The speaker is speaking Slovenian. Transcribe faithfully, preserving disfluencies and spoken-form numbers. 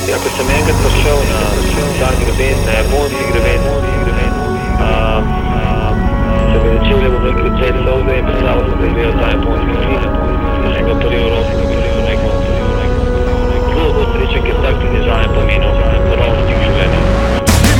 Ako sem enkrat prišel na ta greben, na japonski greben, um, um, se mi začeli, bom rekel, cel solze in predstavljal sem, da gledal ta japonski film.